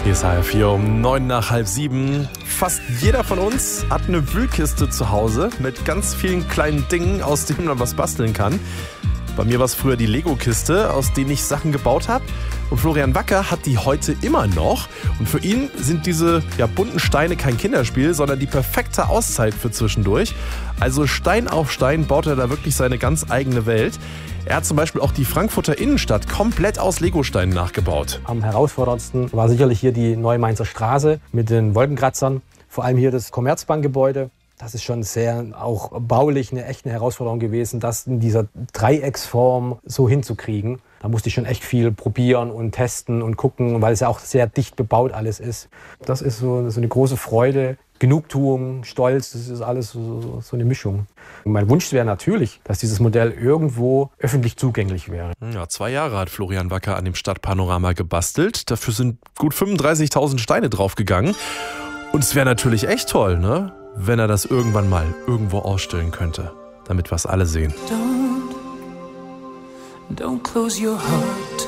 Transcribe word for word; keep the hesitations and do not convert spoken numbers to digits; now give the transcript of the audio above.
Hier ist H R vier um neun nach halb sieben. Fast jeder von uns hat eine Wühlkiste zu Hause mit ganz vielen kleinen Dingen, aus denen man was basteln kann. Bei mir war es früher die Lego-Kiste, aus denen ich Sachen gebaut habe. Und Florian Wacker hat die heute immer noch. Und für ihn sind diese ja, bunten Steine kein Kinderspiel, sondern die perfekte Auszeit für zwischendurch. Also Stein auf Stein baut er da wirklich seine ganz eigene Welt. Er hat zum Beispiel auch die Frankfurter Innenstadt komplett aus Legosteinen nachgebaut. Am herausforderndsten war sicherlich hier die Neue Mainzer Straße mit den Wolkenkratzern. Vor allem hier das Commerzbankgebäude. Das ist schon sehr auch baulich eine echte Herausforderung gewesen, das in dieser Dreiecksform so hinzukriegen. Da musste ich schon echt viel probieren und testen und gucken, weil es ja auch sehr dicht bebaut alles ist. Das ist so, so eine große Freude, Genugtuung, Stolz, das ist alles so, so eine Mischung. Und mein Wunsch wäre natürlich, dass dieses Modell irgendwo öffentlich zugänglich wäre. Ja, zwei Jahre hat Florian Wacker an dem Stadtpanorama gebastelt. Dafür sind gut fünfunddreißigtausend Steine draufgegangen. Und es wäre natürlich echt toll, ne? Wenn er das irgendwann mal irgendwo ausstellen könnte, damit wir es alle sehen. Don't, don't close your heart.